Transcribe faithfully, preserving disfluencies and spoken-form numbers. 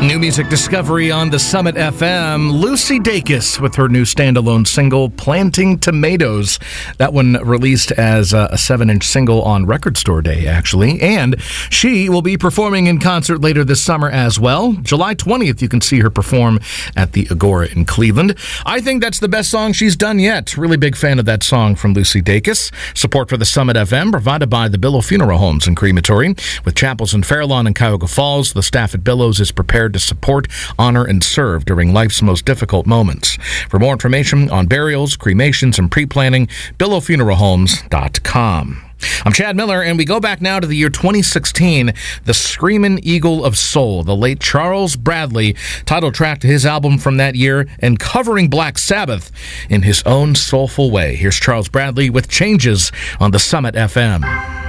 New music discovery on the Summit F M. Lucy Dacus with her new standalone single, Planting Tomatoes. That one released as a seven-inch single on Record Store Day, actually. And she will be performing in concert later this summer as well. July twentieth, you can see her perform at the Agora in Cleveland. I think that's the best song she's done yet. Really big fan of that song from Lucy Dacus. Support for the Summit F M provided by the Billow Funeral Homes and Crematory. With chapels in Fairlawn and Cuyahoga Falls, the staff at Billows is prepared to support, honor, and serve during life's most difficult moments. For more information on burials, cremations, and pre-planning, billow funeral homes dot com. I'm Chad Miller, and we go back now to the year twenty sixteen. The Screamin' Eagle of Soul, the late Charles Bradley, title track to his album from that year, and covering Black Sabbath in his own soulful way. Here's Charles Bradley with Changes on the Summit F M.